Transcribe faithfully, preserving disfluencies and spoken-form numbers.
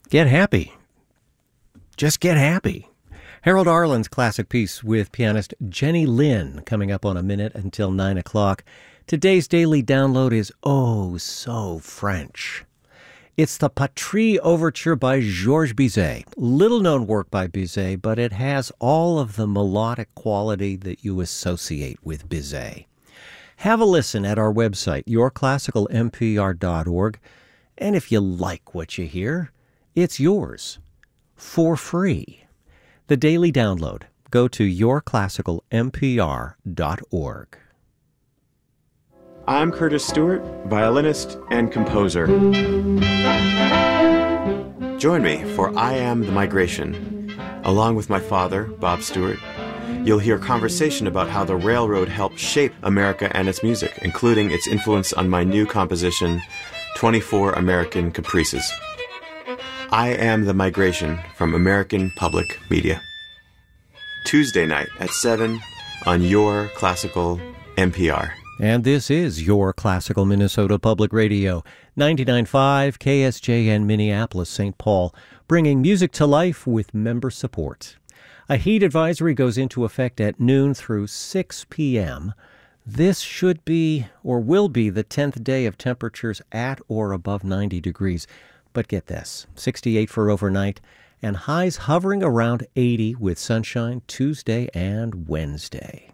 Get happy. Just get happy. Harold Arlen's classic piece with pianist Jenny Lin coming up on a minute until nine o'clock. Today's daily download is oh so French. It's the Patrie Overture by Georges Bizet. Little-known work by Bizet, but it has all of the melodic quality that you associate with Bizet. Have a listen at our website, your classical m p r dot org, and if you like what you hear, it's yours for free. The Daily Download. Go to your classical m p r dot org. I'm Curtis Stewart, violinist and composer. Join me for I Am the Migration. Along with my father, Bob Stewart, you'll hear conversation about how the railroad helped shape America and its music, including its influence on my new composition, twenty-four American Caprices. I Am the Migration from American Public Media. Tuesday night at seven on Your Classical N P R. And this is Your Classical Minnesota Public Radio, ninety-nine point five K S J N Minneapolis, Saint Paul, bringing music to life with member support. A heat advisory goes into effect at noon through six p.m. This should be, or will be, the tenth day of temperatures at or above ninety degrees. But get this, sixty-eight for overnight, and highs hovering around eighty with sunshine Tuesday and Wednesday.